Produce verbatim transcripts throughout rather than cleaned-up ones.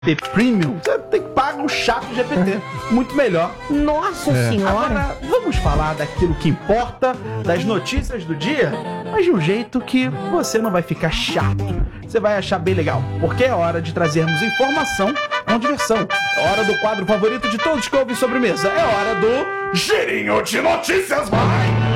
Premium, você tem que pagar um chat G P T. Muito melhor. Nossa é. senhora. Agora, vamos falar daquilo que importa, das notícias do dia, mas de um jeito que você não vai ficar chato. Você vai achar bem legal, porque é hora de trazermos informação com diversão. É hora do quadro favorito de todos que ouvem sobremesa. É hora do Girinho de Notícias, vai!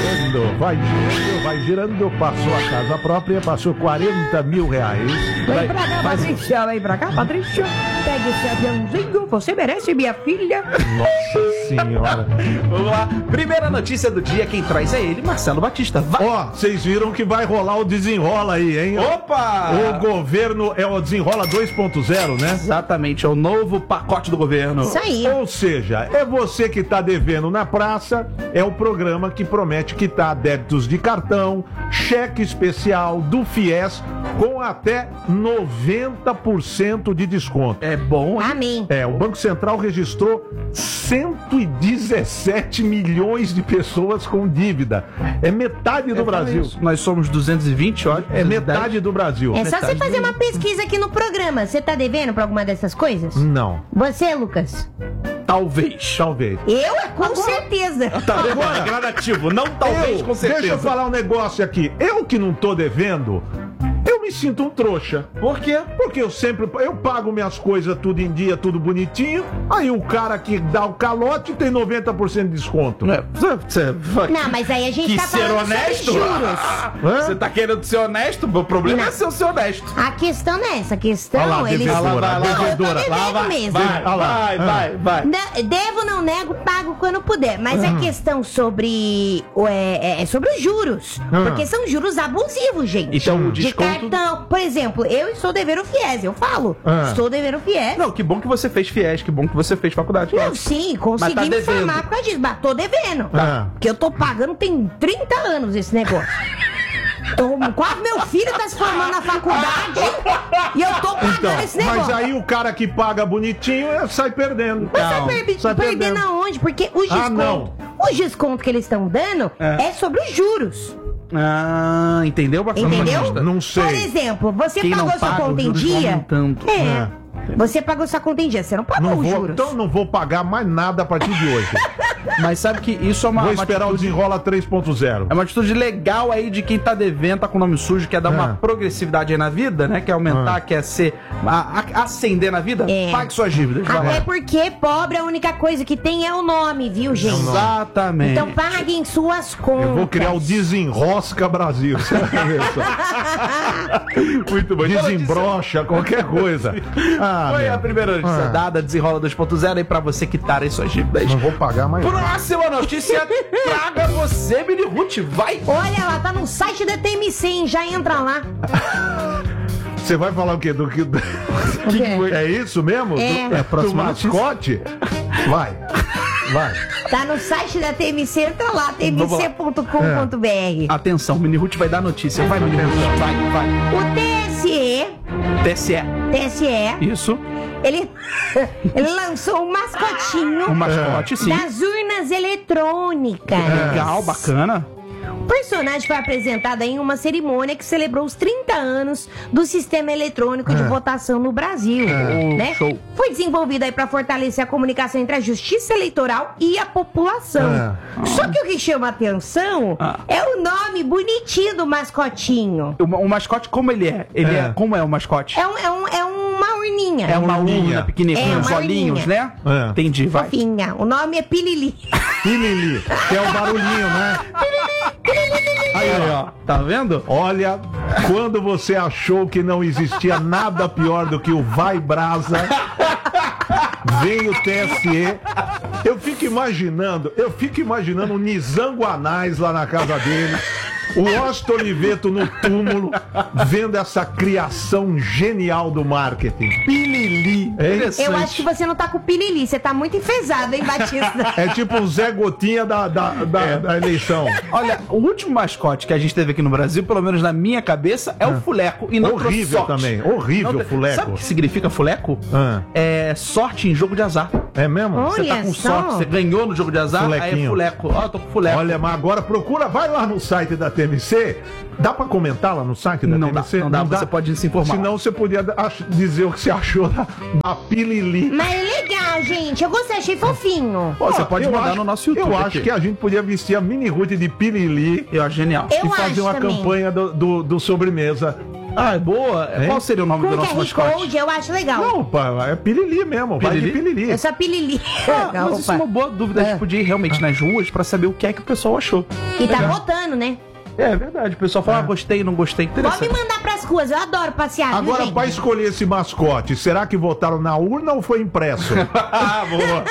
Vai girando, vai girando, passou a casa própria, passou quarenta mil reais. Vem Vai, pra cá, faz... Patrícia, vem pra cá, Patrícia. Pega esse aviãozinho, você merece, minha filha. Nossa senhora. Vamos lá, primeira notícia do dia, quem traz é ele, Marcelo Batista. Ó, vocês viram que vai rolar o desenrola aí, hein? Opa! O governo é o desenrola dois ponto zero, né? Exatamente, é o novo pacote do governo. Isso aí. Ou seja, é você que tá devendo na praça, é o programa que promete quitar débitos de cartão, cheque especial do Fies com até noventa por cento de desconto. É bom, hein? Amém. É, o Banco Central registrou cento e dezessete milhões de pessoas com dívida. É metade do É, Brasil. isso. Nós somos duzentos e vinte, olha. É metade do Brasil. É só Metade você fazer do- uma pesquisa aqui no programa. Você tá devendo pra alguma dessas coisas? Não, Você, Lucas? Talvez. talvez. Eu, com certeza. Tá vendo? É gradativo, não talvez, Eu- com certeza. Deixa eu falar um negócio aqui. Eu que não tô devendo, eu me sinto um trouxa. Por quê? Porque eu sempre, eu pago minhas coisas tudo em dia, tudo bonitinho. Aí o cara que dá o calote tem noventa por cento de desconto. É, você, você, Não, mas aí a gente que tá ser falando honesto? sobre juros. Hã? Você tá querendo ser honesto? O problema Não. é ser, ser honesto. A questão não é essa. A questão, Olha lá, eles... devedora, Vai lá, vai lá, devedora. Eu tô devendo vai, mesmo. vai, Olha lá. vai, vai, vai. Não, devo, não nego, pago quando puder. Mas a questão sobre o- é, é- é sobre os juros. Ah. Porque são juros abusivos, gente. Então, o de desconto- cartão. Por exemplo, eu estou devendo Fies. Eu falo. Ah. Estou devendo Fies. Não, que bom que você fez Fies, que bom que você fez faculdade. Não, sim, consegui Mas tá me devendo. formar por causa disso. Mas tô devendo. Ah. Porque eu tô pagando tem trinta anos esse negócio. Tô, quase meu filho tá se formando na faculdade e eu tô pagando Então, esse negócio. mas aí o cara que paga bonitinho é, sai perdendo. Mas Não, sai, perdi- sai perdendo perdendo. aonde? Porque os Ah, descontos, não. os descontos que eles estão dando É. é. sobre os juros. Ah, entendeu? Marcelo Entendeu? Batista? Não sei. Por exemplo, você Quem não pagou sua paga, os conta em juros vão dia. aumentando. É. É. Você pagou sua conta em dia, você não pagou Não os vou, juros. então não vou pagar mais nada a partir de hoje. Mas sabe que isso é uma, Vou uma esperar o atitude, desenrola três ponto zero. é uma atitude legal aí de quem tá devendo, tá com o nome sujo, quer dar uma É. progressividade aí na vida, né? Quer aumentar, Ah. quer ser. A, a- ascender na vida? É. Pague suas dívidas. vai Até lá. porque pobre a única coisa que tem é o nome, viu, gente? Exatamente. Então paguem suas contas. Eu vou criar o Desenrosca Brasil. Você vai ver só. Muito bom. Desembrocha, qualquer coisa. Ah, Foi meu. a primeira notícia Ah. dada, desenrola dois ponto zero aí pra você quitar aí suas dívidas. Não vou pagar mais. Próxima notícia, traga você, Mini Ruth, vai! Olha lá, tá no site da T M C, hein? Já entra lá. Você vai falar o quê? Do que? O quê? É isso mesmo? É. Do, É a próxima do mascote? Vai. Vai. Tá no site da T M C, entra lá, t m Vamos c lá. ponto com ponto b r. Atenção, Mini Ruth vai dar notícia. Vai, Mini Ruth, vai, vai. O T S E, T S E, T S E, isso, ele, ele lançou um mascotinho o mascote, sim. das urnas eletrônicas. Legal, bacana. O personagem foi apresentado em uma cerimônia que celebrou os trinta anos do sistema eletrônico de votação no Brasil, né? show. Foi desenvolvido aí para fortalecer a comunicação entre a justiça eleitoral e a população. É. Só que o que chama atenção Ah. é o nome bonitinho do mascotinho. O, o mascote, como ele é? Ele é. É. Como é o mascote? É, um, é, um, é uma urninha. É uma urninha. urna pequenininha, É, com os uma olhinhos, urninha. né? É. Entendi, vai. Fofinha. O nome é Pilili. Pilili, que é o barulhinho, né? Aí, ó, tá vendo? Olha, quando você achou que não existia nada pior do que o Vai Brasa, vem o T S E. Eu fico imaginando, eu fico imaginando o Nizango Anais lá na casa dele, o Osto Oliveto no túmulo, vendo essa criação genial do marketing. Pilili. Interessante. Eu acho que você não tá com Pilili, você tá muito enfesado, hein, Batista? É tipo o Zé Gotinha da, da, da, da eleição. Olha, o último mascote que a gente teve aqui no Brasil, pelo menos na minha cabeça, é o Fuleco. E não Horrível trouxe sorte. também, horrível Não o tem- Fuleco. Sabe o que significa Fuleco? Ah. É sorte em jogo de azar. É mesmo? Olha Você tá com só. sorte, você ganhou no jogo de azar, aí é Fulequinho. fuleco. Ó, eu tô com fuleco. Olha, mas agora procura, vai lá no site da T M C. Dá pra comentar lá no site da Não T M C? dá, não dá, você pode se informar. Senão você podia ach- dizer o que você achou da, da Pilili. Mas é legal, gente. Eu gostei, achei fofinho. Pô, você Ó, pode eu mandar acho- no nosso YouTube Eu acho aqui. que a gente podia vestir a mini Ruth de Pilili Eu acho genial. Eu e fazer acho uma também. campanha do, do, do sobremesa. Ah, é boa. Hein? Qual seria o nome do Com nosso Q R mascote? Code, eu acho legal. Não, pá, é Pilili mesmo, vai de Pilili? Pilili. Eu sou a Pilili. Ah, Legal, mas isso é opa. uma boa dúvida. A gente podia ir realmente nas ruas pra saber o que é que o pessoal achou. E tá votando, né? É verdade. O pessoal fala, ah, gostei, não gostei. Pode Interessante. me mandar pras ruas, eu adoro passear. viu, Agora, gente? pra escolher esse mascote, será que votaram na urna ou foi impresso? Ah, boa.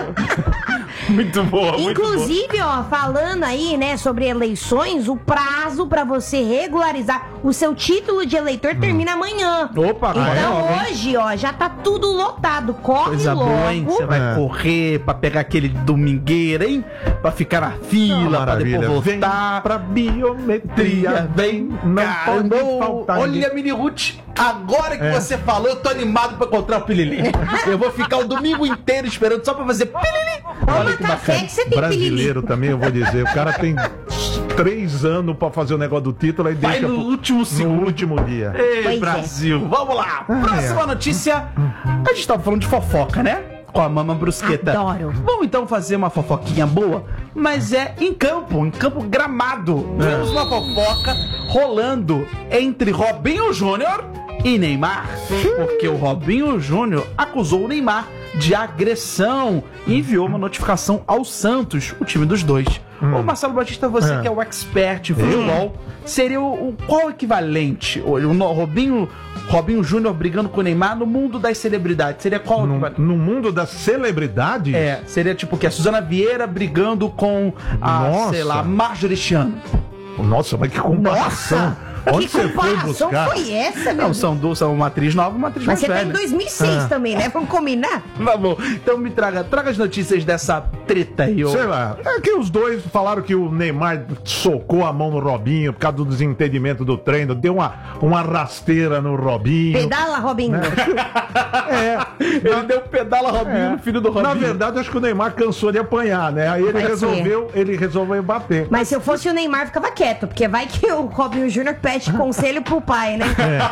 Muito boa, muito boa. Inclusive, ó, falando aí, né, sobre eleições, o prazo pra você regularizar o seu título de eleitor termina amanhã. Opa, Então corre logo, hein? hoje, ó, já tá tudo lotado. Corre Coisa logo. boa, hein? Você vai É. correr pra pegar aquele domingueiro, hein? Pra ficar na fila, pra depois Vem voltar. pra biometria, vem, não Cara, pode não- faltar. olha, Mini Ruth, agora que É. você falou, eu tô animado pra encontrar o Pilili. Eu vou ficar o domingo inteiro esperando só pra fazer Pilili. Olha Toma que café bacana. que você tem Brasileiro também, eu vou dizer. O cara tem três anos pra fazer o negócio do título e Vai deixa no pro- último no segundo. último dia. Ei, Pois é. Brasil, vamos lá. Próxima é. notícia. A gente tava falando de fofoca, né? Com a Mama Brusqueta. Adoro. Vamos então fazer uma fofoquinha boa, mas é em campo, em campo Gramado. Temos uma fofoca rolando entre Robinho Júnior e Neymar. Porque o Robinho Júnior acusou o Neymar de agressão e enviou uma notificação ao Santos, o time dos dois. Ô Marcelo Batista, você É. que é o expert em futebol, seria o, o qual o equivalente? O, o no- Robinho, Robinho Júnior brigando com o Neymar no mundo das celebridades. Seria qual o No, equivalente? no mundo das celebridades, É, seria tipo o que? A Suzana Vieira brigando com a, Nossa. sei lá, Marjorie Chan. nossa, mas que comparação. Onde que você foi comparação buscar? foi essa, meu? Não, são duas, são uma atriz nova e uma atriz Mas mais você tá velha. em dois mil e seis Ah. também, né? Vamos combinar? Tá bom. Então me traga, traga as notícias dessa treta aí, ô. Sei lá, é que os dois falaram que o Neymar socou a mão no Robinho por causa do desentendimento do treino, deu uma, uma rasteira no Robinho. Pedala, Robinho. É, Ele deu pedala Robinho é. no filho do Robinho. Na verdade, acho que o Neymar cansou de apanhar, né? Aí ele Pode resolveu, ele resolveu bater. Mas se eu fosse o Neymar, ficava quieto, porque vai que o Robinho Júnior pede conselho pro pai, né?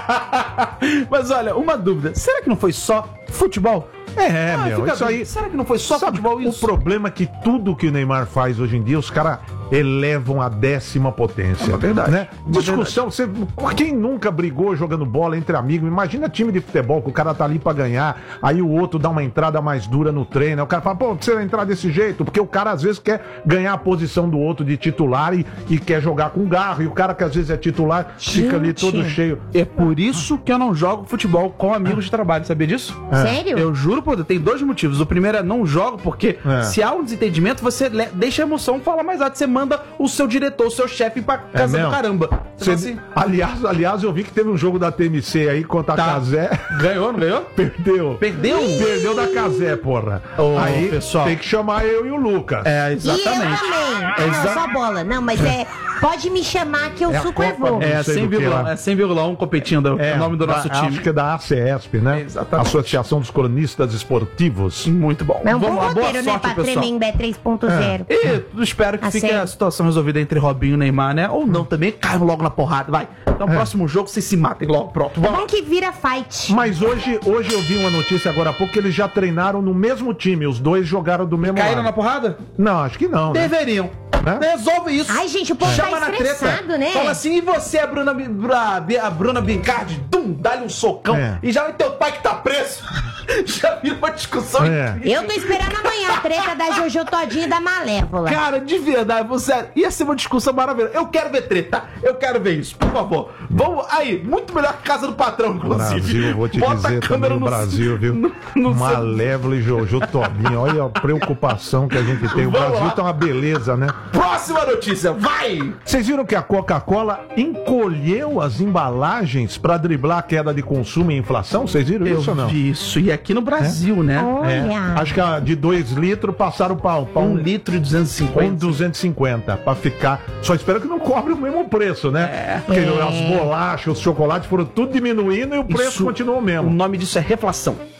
Mas olha, uma dúvida. Será que não foi só futebol? É, Ah, meu, fica isso dúvida. aí. Será que não foi só Sabe, futebol o isso? problema é que tudo que o Neymar faz hoje em dia, os caras elevam a décima potência. É uma verdade. Né? Uma Discussão, você, quem nunca brigou jogando bola entre amigos? Imagina time de futebol que o cara tá ali pra ganhar, aí o outro dá uma entrada mais dura no treino, aí o cara fala, pô, você vai entrar desse jeito, porque o cara às vezes quer ganhar a posição do outro de titular e, e quer jogar com garro, e o cara que às vezes é titular fica ali Gente. todo cheio. É por isso que eu não jogo futebol com amigos de trabalho, sabia disso? Sério? Eu juro por Deus, tem dois motivos. O primeiro é não jogo, porque É. se há um desentendimento, você le- deixa a emoção falar mais alto. Você manda o seu diretor, o seu chefe pra casa do mesmo? caramba. Você Você- fala assim, aliás, aliás, eu vi que teve um jogo da T M C aí contra a Tá. Casé. ganhou, não ganhou? Perdeu. Perdeu? Perdeu da Casé, porra. Ô, aí pessoal. tem que chamar eu e o Lucas. É, E eu exatamente. também. É Não, exa- só bola. Não, mas é. Pode me chamar que eu É a super Copa vou. do- É Não sei cem do que vírgula um lá. é cem vírgula um competindo, é o nome do nosso da- time. Acho que é da A C E S P, né? É, exatamente. Associação dos Cronistas Esportivos. Muito bom. É um bom Vamos lá, boa roteiro, né? sorte, Pra pessoal. Tremembé três ponto zero. E eu espero que A fique sério? a situação resolvida entre Robinho e Neymar, né? Ou não também, caiam logo na porrada, vai. Então, próximo jogo, vocês se matem logo, pronto. Vamos. Bom que vira fight. Mas hoje, hoje eu vi uma notícia agora há pouco que eles já treinaram no mesmo time. Os dois jogaram do mesmo Caíram na lado. porrada? Não, acho que não. Né? Deveriam. Né? Resolve isso. Ai, gente, o povo Chama tá na treta. estressado, né? Fala assim, e você, a Bruna, Bi- Bra- Bi- a Bruna Bincardi? Dum, dá-lhe um socão. É. E já o teu pai que tá preso. Já vira uma discussão É. incrível. Eu tô esperando amanhã a treta da Jojo Todinho e da Malévola. Cara, de verdade, você ia ser uma discussão maravilhosa. Eu quero ver treta, eu quero ver isso, por favor. Vamos aí, muito melhor que Casa do Patrão, inclusive. Brasil, eu vou te Bota dizer a câmera também, no o Brasil, viu? No, no seu- Malévola e Jojo Todinho. Olha a preocupação que a gente tem. O Vamos Brasil lá. tá uma beleza, né? Próxima notícia, vai! Vocês viram que a Coca-Cola encolheu as embalagens para driblar a queda de consumo e inflação? Vocês viram Eu isso ou não? vi isso, e aqui no Brasil, né? É. Olha. Acho que a de dois litros passaram para um, Um litro e duzentos e um cinquenta. duzentos e cinquenta para ficar. Só espero que não cobre o mesmo preço, né? É. Porque É. as bolachas, os chocolates foram tudo diminuindo e o preço Isso- continuou o O mesmo. nome disso é reflação.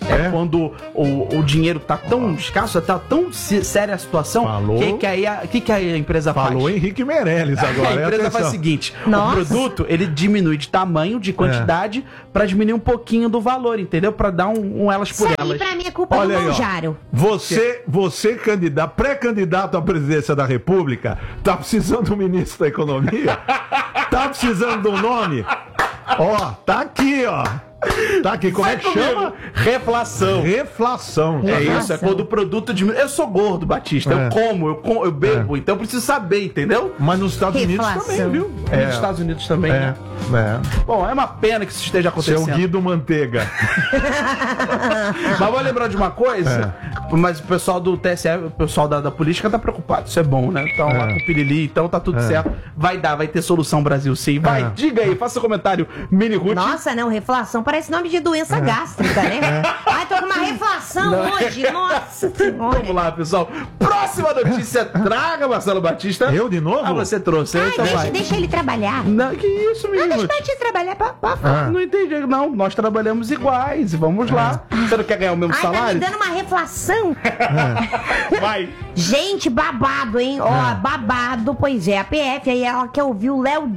É, É? quando o, o dinheiro tá tão escasso, tá tão se- séria a situação, Falou. que, que, aí a, que, que aí a empresa Falou faz? Henrique Meirelles agora. A empresa atenção. faz o seguinte: Nossa. o produto ele diminui de tamanho, de quantidade, pra diminuir um pouquinho do valor, entendeu? Pra dar um, um elas por Isso aí elas. pra mim é culpa Olha do aí, ó. Manjaro. Você, você candidato, pré-candidato à presidência da República, tá precisando do ministro da Economia? Tá precisando de um nome? Ó, tá aqui, ó. Tá aqui, como é que chama? Reflação. Reflação. É Reflação. isso, é quando o produto diminui. Eu sou gordo, Batista. É. Eu como, eu, com- eu bebo, então eu preciso saber, entendeu? Mas nos Estados Unidos Reflação. também, viu? E nos Estados Unidos também, É, né? é. Bom, é uma pena que isso esteja Seu acontecendo. Guido Manteiga. Mas vou lembrar de uma coisa, É. mas o pessoal do T S E, o pessoal da, da política tá preocupado, isso é bom, né? Então, lá É. com o Pirili, então tá tudo certo. Vai dar, vai ter solução Brasil sim. Vai, É. diga aí, faça comentário, Mini Ruth. Nossa, não, reflação parece nome de doença gástrica, né? Ai, tô com uma reflação Não. hoje, nossa senhora. Vamos lá, pessoal. Próxima notícia, traga, Marcelo Batista. Eu de novo? Ah, você trouxe, Ai, então deixa, vai. deixa ele trabalhar. Não, que isso, Não, Mini deixa Ruth? o Batista trabalhar pra, pra Ah. Não entendi, não. Nós trabalhamos iguais. Vamos lá. Você não quer ganhar o mesmo Ai, tá me salário? dando uma reflação. Vai. Gente, babado, hein? Ó, babado, pois é, a P F aí ela quer ouvir o Léo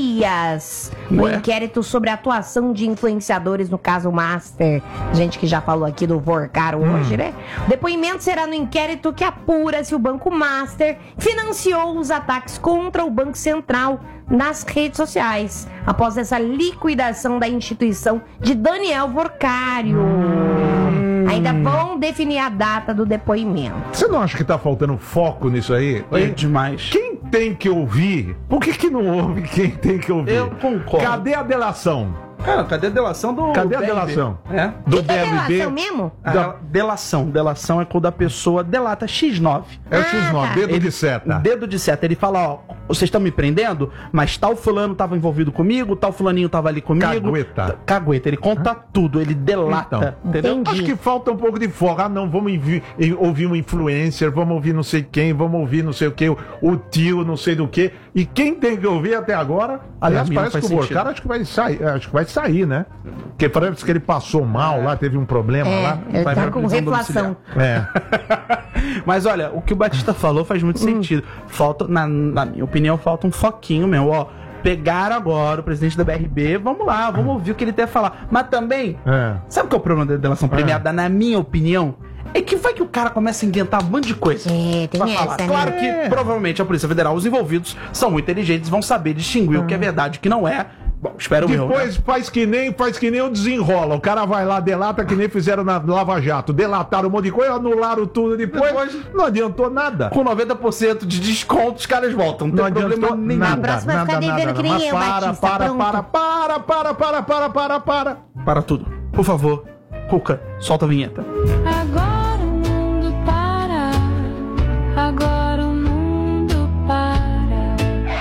Dias no Ué? inquérito sobre a atuação de influenciadores no caso Master. Gente que já falou aqui do Vorcaro hoje, né? O depoimento será no inquérito que apura se o Banco Master financiou os ataques contra o Banco Central nas redes sociais, após essa liquidação da instituição de Daniel Vorcário. Ainda vão definir a data do depoimento. Você não acha que tá faltando foco nisso aí? É demais. Quem tem que ouvir? Por que que não ouve quem tem que ouvir? Eu concordo. Cadê a delação? Cara, cadê a delação do Cadê a B R B? delação? É. Do Que que é D R B? delação mesmo? A Da- Delação. Delação é quando a pessoa delata xis nove. É o X nove, Ah, tá. dedo Ele- de seta. Dedo de seta. Ele fala, ó, vocês estão me prendendo, mas tal fulano tava envolvido comigo, tal fulaninho tava ali comigo. Cagueta. T- Cagueta. Ele conta tudo, ele delata. Então. Entendeu? Entendi. Acho que falta um pouco de foco. Ah, não, vamos envi- em- ouvir um influencer, vamos ouvir não sei quem, vamos ouvir não sei o que, o, o tio, não sei do que. E quem tem que ouvir até agora, aliás, Pra mim não parece que faz o sentido. Borcara acho que vai sair, acho que vai sair, né? Porque parece que ele passou mal lá, teve um problema lá. É, ele vai tá pra com prisão reflação. É. Mas olha, o que o Batista falou faz muito sentido. Falta, na, na minha opinião, falta um foquinho mesmo, ó. Pegaram agora o presidente da B R B, vamos lá, vamos ouvir o que ele tem a falar. Mas também, É. sabe qual é o problema da delação premiada, na minha opinião? É que vai que o cara começa a inventar um monte de coisa. É, tem pra essa, falar. né? Claro que É. provavelmente a Polícia Federal, os envolvidos, são muito inteligentes, vão saber distinguir o que é verdade e o que não é. Bom, espero eu. Depois Né? faz que nem faz que nem o desenrola. O cara vai lá, delata que nem fizeram na Lava Jato. Delataram um monte de coisa, anularam tudo depois. Depois- Não adiantou nada. Com noventa por cento de desconto, os caras voltam. Não tem Não problema adiantou nenhum. nada. próxima vai ficar nada, devendo nada, que nem Mas eu, para, Batista, para, pronto. para, para, para, para, para, para, para. Para tudo. Por favor, Cuca, solta a vinheta. Agora o mundo para, agora o mundo para.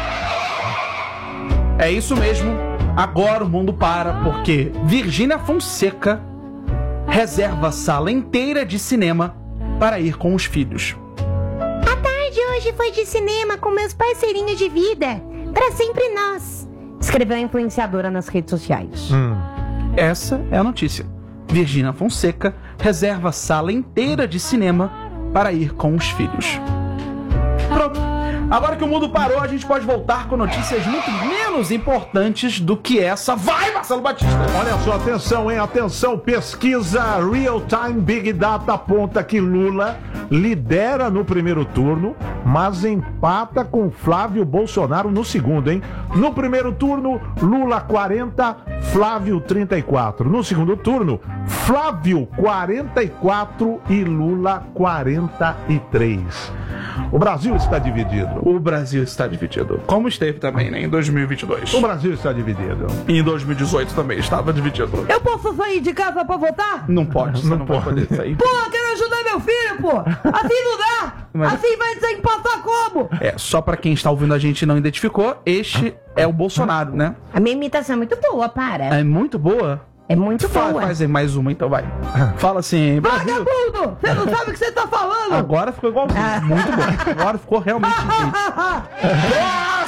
É isso mesmo. Agora o mundo para, porque Virgínia Fonseca reserva sala inteira de cinema para ir com os filhos. A tarde hoje foi de cinema com meus parceirinhos de vida. Pra sempre nós. Escreveu a influenciadora nas redes sociais. Essa é a notícia. Virgínia Fonseca reserva sala inteira de cinema para ir com os filhos. Pronto. Agora que o mundo parou, a gente pode voltar com notícias muito menos importantes do que essa. Vai, Marcelo Batista! Olha só, atenção, hein? Atenção, pesquisa Real Time Big Data aponta que Lula lidera no primeiro turno, mas empata com Flávio Bolsonaro no segundo, hein? No primeiro turno, Lula quarenta, Flávio trinta e quatro. No segundo turno, Flávio quarenta e quatro e Lula quarenta e três. O Brasil está dividido. O Brasil está dividido. Como esteve também, né? Em dois mil e vinte e dois. O Brasil está dividido. E em dois mil e dezoito também estava dividido. Eu posso sair de casa pra votar? Não pode, você não, Não vai pode. poder sair. Pô, eu quero ajudar meu filho, pô! Assim não dá! Mas- Assim vai se empatar como? É, só pra quem está ouvindo a gente e não identificou, este é o Bolsonaro, né? A minha imitação é muito boa, para. É muito boa. É muito Fala, boa. faz aí mais uma, então vai. Fala assim, Brasil. Vagabundo! Você não sabe o que você tá falando! Agora ficou igualzinho. Muito bom. Agora ficou realmente gente.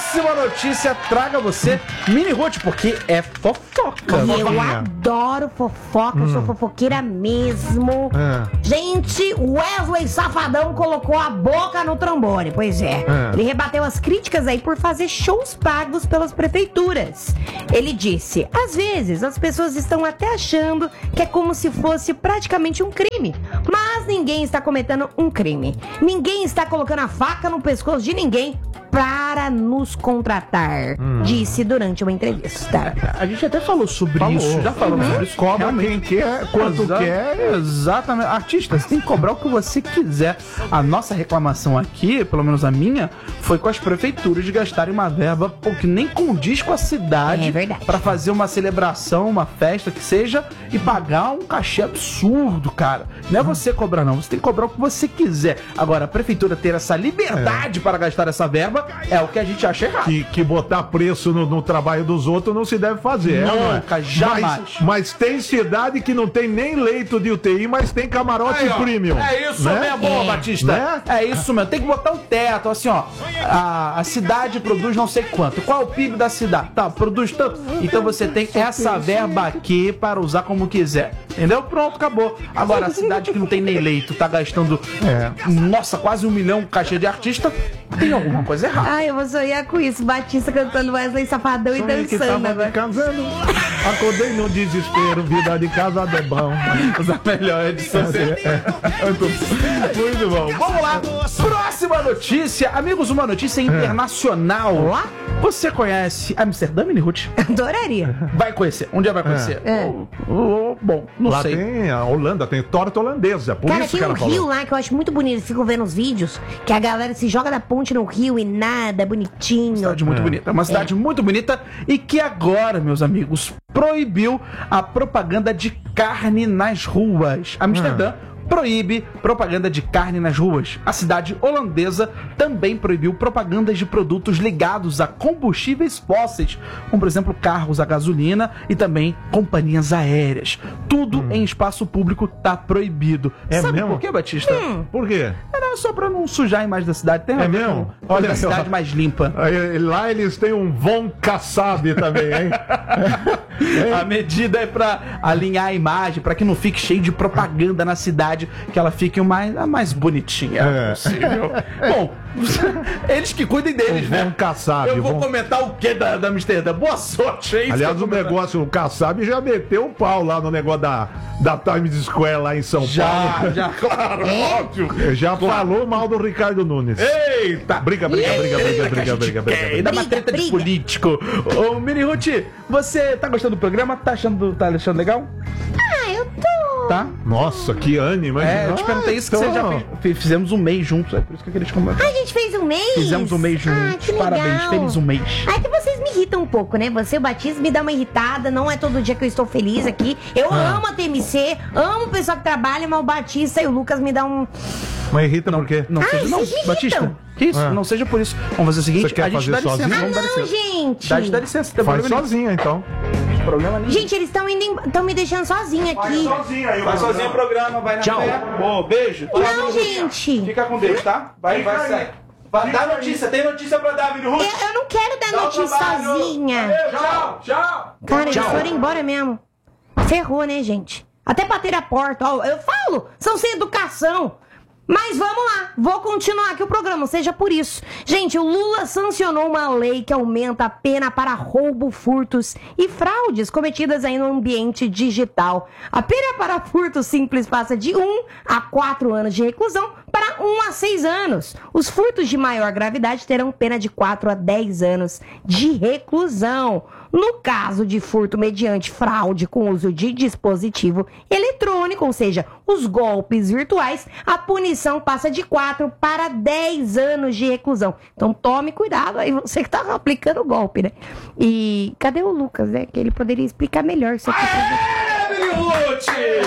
próxima notícia traga você Mini Ruth, porque é fofoca. E eu adoro fofoca, eu sou fofoqueira mesmo. É. Gente, Wesley Safadão colocou a boca no trombone, pois é. É. Ele rebateu as críticas aí por fazer shows pagos pelas prefeituras. Ele disse, às vezes as pessoas estão até achando que é como se fosse praticamente um crime, mas ninguém está cometendo um crime. Ninguém está colocando a faca no pescoço de ninguém para nos contratar, Hum. disse durante uma entrevista. A gente até falou sobre Falou. isso, já falamos sobre isso. Cobra Realmente. quem quer, quanto Exa- quer. Exatamente. Artista, você tem que cobrar o que você quiser. A nossa reclamação aqui, pelo menos a minha, foi com as prefeituras de gastarem uma verba pô, que nem condiz com a cidade É verdade. pra fazer uma celebração, uma festa que seja e pagar um cachê absurdo, cara. Não é você cobrar, não. Você tem que cobrar o que você quiser. Agora, a prefeitura ter essa liberdade para gastar essa verba é o que a gente acha errado. Que, que botar preço no, no trabalho dos outros não se deve fazer. Nunca, é? jamais. Mas, mas tem cidade que não tem nem leito de U T I, mas tem camarote Aí, ó, premium. É isso né? mesmo, boa, É. Batista. Né? É isso mesmo. Tem que botar um teto, assim, ó. A, a cidade produz não sei quanto. Qual é o P I B da cidade? Tá, produz tanto. Então você tem essa verba aqui para usar como quiser. Entendeu? Pronto, acabou. Agora, a cidade que não tem nem leito tá gastando, É. nossa, quase um milhão cachê de artista, tem alguma coisa errada. Ai, eu vou sonhar com isso. Batista cantando Wesley Safadão e Sonhei que dançando tava me agora. casando, acordei no desespero, vida de casado é bom. Usa melhor edição. Muito bom. Vamos lá. Próxima notícia. Amigos, uma notícia internacional. Ó. Você conhece Amsterdã, Mini Ruth? Adoraria. Vai conhecer. Um dia vai conhecer. É. Oh, oh, bom, não Lá sei. tem a Holanda, tem torta holandesa, por Cara, isso tem que um ela falou. rio lá que eu acho muito bonito. Eu fico vendo os vídeos que a galera se joga da ponte no rio e nada, bonitinho. Cidade muito É. bonita. É uma cidade muito bonita e que agora, meus amigos, proibiu a propaganda de carne nas ruas. Amsterdã proíbe propaganda de carne nas ruas. A cidade holandesa também proibiu propagandas de produtos ligados a combustíveis fósseis, como por exemplo carros a gasolina e também companhias aéreas. Tudo em espaço público tá proibido. É Sabe mesmo? por quê, Batista? Por quê? Era só pra não sujar a imagem da cidade. Tem a É ver mesmo? com fazer Olha a aí, cidade ó. mais limpa. Aí, lá eles têm um Von Kassab também, hein? A medida é pra alinhar a imagem, pra que não fique cheio de propaganda na cidade, que ela fique o mais, a mais bonitinha É. possível. Bom, eles que cuidem deles, O né? Von Kassab. Eu vou Von- comentar o que da, da Amsterdã? Boa sorte aí. Aliás, Você o vai comentar. negócio, o Kassab já meteu o pau lá no negócio da, da Times Square lá em São Já, Paulo. já, claro, óbvio. Já falou mal do Ricardo Nunes. Eita! Briga, briga, briga, briga, briga, briga, briga, É, e briga. dá uma Briga, treta de briga. político. Ô, Mini Ruth, você tá gostando do programa? Tá achando, tá achando legal? Ah, eu tô. Tá? Nossa, que ânimo, hein? É, eu te perguntei isso que você já então. fez. Fizemos um mês juntos, é por isso que eu queria te comentar. A gente fez um mês. Fizemos um mês juntos. Ah, que legal. Parabéns, feliz um mês. Ai, que vocês me irritam um pouco, né? Você, o Batista, me dá uma irritada. Não é todo dia que eu estou feliz aqui. Eu Ah. amo a T M C, amo o pessoal que trabalha, mas o Batista e o Lucas me dão um... Mas irrita por quê? Não Ai, seja, não, vocês me irritam. Batista. Que isso? Ah. Não seja por isso. Vamos fazer o seguinte, Você quer a gente fazer dá licença. sozinho? Vamos dar Ah, não, licença. gente. Dá, dá licença, tem Faz problema nenhum. sozinha, então. Problema nenhum. Gente, eles estão indo, estão me deixando sozinha aqui. sozinha aí, Vai sozinho o programa, vai na Tchau. fé. Bom, beijo. Tchau, Não, Mini Ruth. gente. Fica com Deus, tá? Vai, vai, sai. Vai, dá notícia, tem notícia pra dar, Mini Ruth. Eu, eu não quero dar Dá o notícia trabalho. sozinha. Valeu, tchau, tchau. Cara, eles Tchau. foram embora mesmo. Ferrou, né, gente? Até bater a porta. Ó, eu falo, são sem educação. Mas vamos lá, vou continuar aqui o programa, seja por isso. Gente, o Lula sancionou uma lei que aumenta a pena para roubo, furtos e fraudes cometidas aí no ambiente digital. A pena para furto simples passa de um a quatro anos de reclusão para um a seis anos. Os furtos de maior gravidade terão pena de quatro a dez anos de reclusão. No caso de furto mediante fraude com uso de dispositivo eletrônico, ou seja, os golpes virtuais, a punição passa de quatro para dez anos de reclusão. Então tome cuidado aí, você que tá aplicando o golpe, né? E cadê o Lucas, né? Que ele poderia explicar melhor isso aqui. É, Mini Ruth!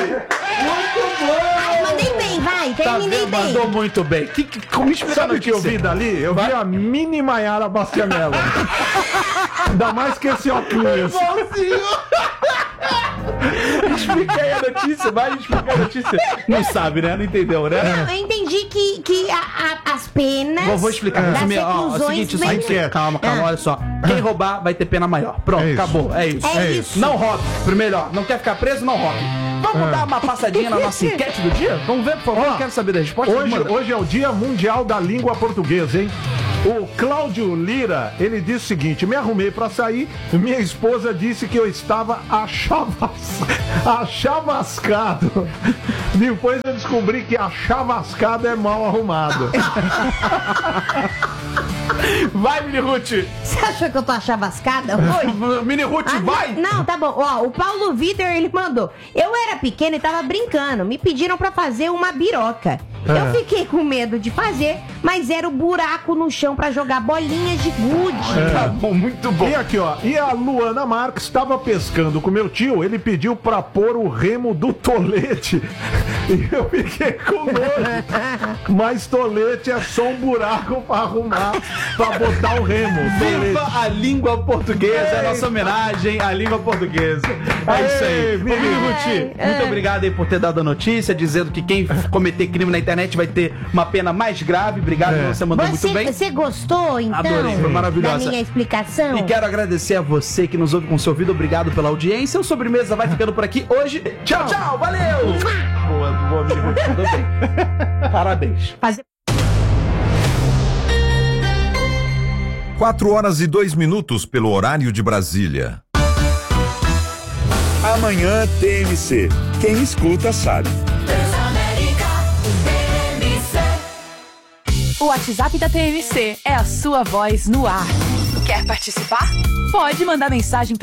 Muito bom! Mandei bem, vai, Tá terminei vendo? bem. Mandou muito bem. Que, que, como explica Sabe o que eu vi dali? Eu vi a mini Maiara Bastianello. Ainda mais que esse óculos. Explica aí a notícia, vai explicar a notícia. Não sabe, né? Não entendeu, né? Não, eu entendi entende que, que a- a- as penas Vou, vou explicar. das Resumir, ó, é o reclusões seguinte, vêm- só que- calma, calma, Ah. olha só. Quem roubar vai ter pena maior. Pronto, É isso. acabou. É isso. É isso. Não roube. Primeiro, ó, não quer ficar preso, não roube. Vamos dar uma passadinha na nossa enquete do dia? Vamos ver, por favor. Ó, Eu quero saber da resposta. Hoje, Manda. hoje é o Dia Mundial da Língua Portuguesa, hein? O Cláudio Lira, ele disse o seguinte: me arrumei pra sair, minha esposa disse que eu estava achavas... achavascado. Depois eu descobri que achavascado é mal arrumado. Vai, Mini Ruth. Você achou que eu tô chavascada? Oi? Mini Ruth, Ah, vai. Não, não, tá bom. Ó, o Paulo Vitor, ele mandou. Eu era pequena e tava brincando. Me pediram pra fazer uma biroca. É. Eu fiquei com medo de fazer, mas era o buraco no chão pra jogar bolinhas de gude. Tá bom, muito bom. E aqui, ó, e a Luana Marques estava pescando com meu tio, ele pediu pra pôr o remo do tolete. E eu fiquei com nojo. Mas tolete é só um buraco pra arrumar, pra botar o remo. Tolete. Viva a língua portuguesa, é a nossa homenagem à língua portuguesa. É isso aí. Ei, Ô, Mini menino. Ruth, muito obrigado aí por ter dado a notícia, dizendo que quem cometer crime na internet vai ter uma pena mais grave. Obrigado, É. você mandou muito bem. Você, você gostou, então? Adorei, foi maravilhosa. Da minha explicação? E quero agradecer a você que nos ouve com seu ouvido. Obrigado pela audiência. O Sobremesa vai ficando por aqui hoje. Tchau, tchau. Valeu. Boa, boa, Mini Ruth. Tudo bem. Parabéns. Fazer... quatro horas e dois minutos pelo horário de Brasília. Amanhã T M C. Quem escuta sabe. O WhatsApp da T M C é a sua voz no ar. Quer participar? Pode mandar mensagem para